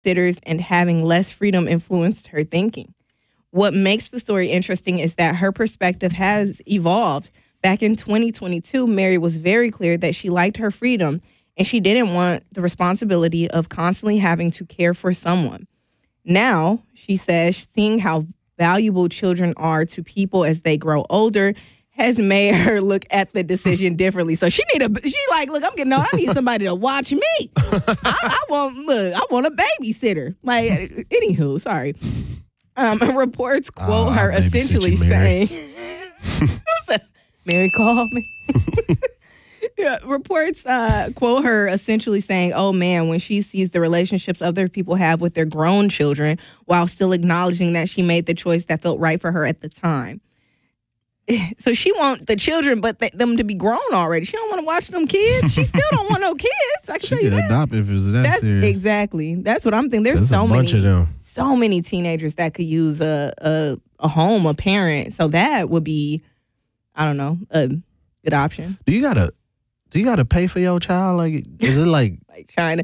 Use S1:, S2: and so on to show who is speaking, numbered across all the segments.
S1: sitters and having less freedom influenced her thinking. What makes the story interesting is that her perspective has evolved. Back in 2022, Mary was very clear that she liked her freedom and she didn't want the responsibility of constantly having to care for someone. Now, she says, seeing how valuable children are to people as they grow older has made her look at the decision differently. So she like, look, I'm getting old. I need somebody to watch me. I want a babysitter. Like, anywho, sorry. Reports quote her essentially saying, Mary called me. Yeah, reports quote her essentially saying, oh man, when she sees the relationships other people have with their grown children while still acknowledging that she made the choice that felt right for her at the time. So she want the children, but them to be grown already. She don't want to watch them kids. She still don't want no kids. I can tell you that.
S2: Adopt if it was that serious.
S1: Exactly. That's what I'm thinking. There's so many
S2: of them.
S1: So many teenagers that could use a home, a parent. So that would be, I don't know, a good option.
S2: Do you gotta pay for your child? Like, is it like
S1: China?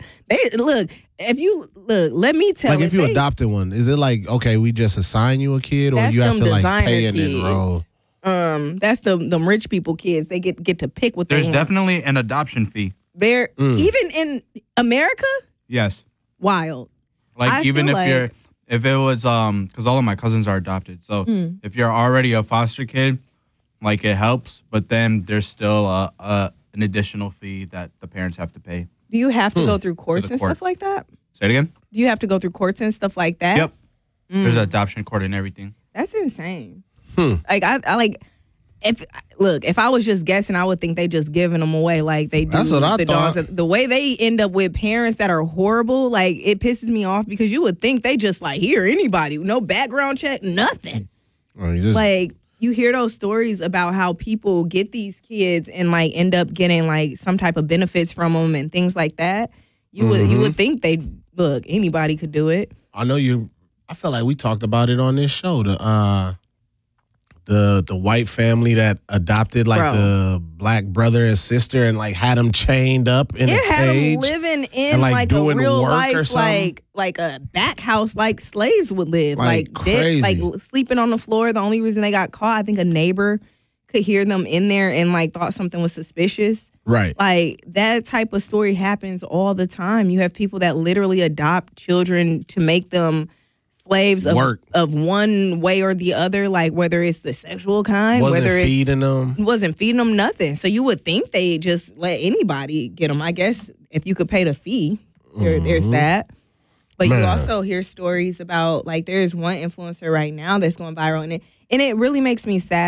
S1: Let me tell you.
S2: Like, if you adopted one, is it like, okay, we just assign you a kid, or you have to like pay and enroll?
S1: That's them rich people kids. They get to pick what they want.
S3: There's definitely an adoption fee.
S1: There, even in America?
S3: Yes.
S1: Wild.
S3: Like, even if it was, because all of my cousins are adopted. So if you're already a foster kid, like, it helps, but then there's still an additional fee that the parents have to pay.
S1: Do you have to go through courts and stuff like that?
S3: Say it again?
S1: Do you have to go through courts and stuff like that?
S3: Yep. There's an adoption court and everything.
S1: That's insane. Like, I like, if I was just guessing, I would think they just giving them away like they do.
S2: That's what I thought.
S1: Dogs. The way they end up with parents that are horrible, like, it pisses me off because you would think they just like, here, anybody, no background check, nothing. Like, you hear those stories about how people get these kids and like end up getting like some type of benefits from them and things like that. You would think anybody could do it.
S2: I feel like we talked about it on this show. The white family that adopted like the black brother and sister and like had them chained up in a cage.
S1: Had them living in
S2: and,
S1: like a real life,
S2: like
S1: a back house like slaves would live.
S2: Like crazy.
S1: Like sleeping on the floor. The only reason they got caught, I think a neighbor could hear them in there and like thought something was suspicious.
S2: Right.
S1: Like, that type of story happens all the time. You have people that literally adopt children to make them slaves of one way or the other, like whether it's the sexual kind,
S2: wasn't feeding them
S1: nothing. So you would think they just let anybody get them. I guess if you could pay the fee, there's that. But you also hear stories about, like, there's one influencer right now that's going viral, and it really makes me sad.